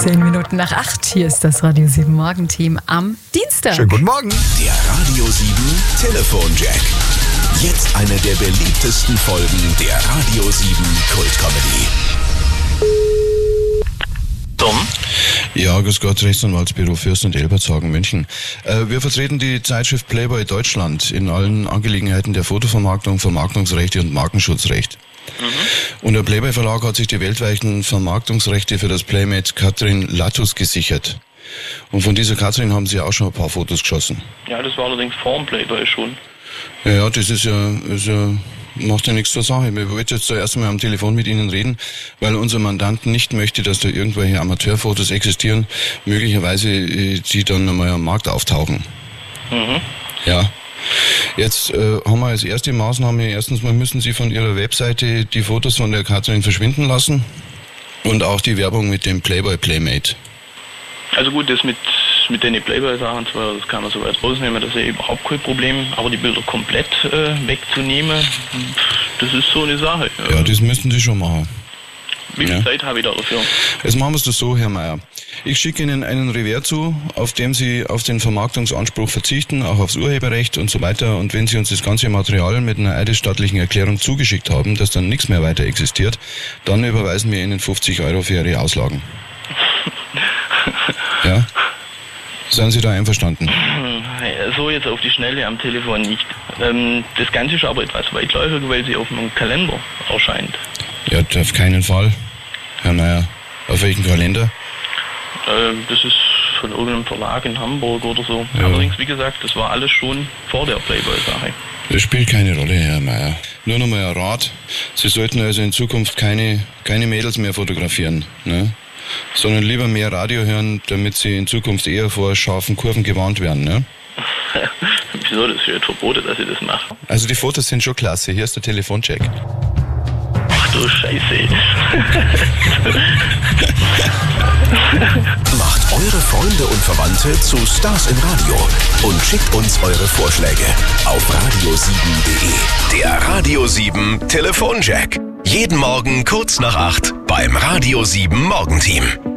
10 nach 8. Hier ist das Radio 7 Morgenteam am Dienstag. Schönen guten Morgen. Der Radio 7 Telefonjack. Jetzt eine der beliebtesten Folgen der Radio 7 Kultcomedy. Tom? Ja, grüß Gott, Rechtsanwaltsbüro Fürst und Elbertshagen, München. Wir vertreten die Zeitschrift Playboy Deutschland in allen Angelegenheiten der Fotovermarktung, Vermarktungsrechte und Markenschutzrecht. Und der Playboy Verlag hat sich die weltweiten Vermarktungsrechte für das Playmate Katrin Lattus gesichert. Und von dieser Katrin haben sie auch schon ein paar Fotos geschossen. Ja, das war allerdings vor dem Playboy schon. Ja, das ist ja macht ja nichts zur Sache. Ich wollte jetzt zuerst einmal am Telefon mit Ihnen reden, weil unser Mandant nicht möchte, dass da irgendwelche Amateurfotos existieren, möglicherweise die dann einmal am Markt auftauchen. Ja. Jetzt haben wir als erste Maßnahme, erstens mal müssen Sie von Ihrer Webseite die Fotos von der Katrin verschwinden lassen und auch die Werbung mit dem Playboy Playmate. Also gut, das mit den Playboy-Sachen zwar, das kann man soweit rausnehmen, das ist ja überhaupt kein Problem, aber die Bilder komplett wegzunehmen, das ist so eine Sache. Ja, das müssten Sie schon machen. Wie viel Zeit habe ich da dafür? Jetzt machen wir es so, Herr Meier. Ich schicke Ihnen einen Revers zu, auf dem Sie auf den Vermarktungsanspruch verzichten, auch aufs Urheberrecht und so weiter. Und wenn Sie uns das ganze Material mit einer eidesstattlichen Erklärung zugeschickt haben, dass dann nichts mehr weiter existiert, dann überweisen wir Ihnen 50 € für Ihre Auslagen. Ja? Seien Sie da einverstanden? So jetzt auf die Schnelle am Telefon nicht. Das Ganze ist aber etwas weitläufig, weil sie auf einem Kalender erscheint. Ja, auf keinen Fall. Herr Meier, auf welchen Kalender? Das ist von irgendeinem Verlag in Hamburg oder so. Ja. Allerdings, wie gesagt, das war alles schon vor der Playboy-Sache. Das spielt keine Rolle, Herr Meier. Nur noch mal ein Rat. Sie sollten also in Zukunft keine Mädels mehr fotografieren, ne? Sondern lieber mehr Radio hören, damit Sie in Zukunft eher vor scharfen Kurven gewarnt werden, ne? Wieso? Das ist ja verboten, dass ich das mache. Also die Fotos sind schon klasse. Hier ist der Telefoncheck. Ach du Scheiße. Macht eure Freunde und Verwandte zu Stars im Radio und schickt uns eure Vorschläge auf radio7.de. Der Radio 7 Telefonjack. Jeden Morgen kurz nach 8 beim Radio 7 Morgenteam.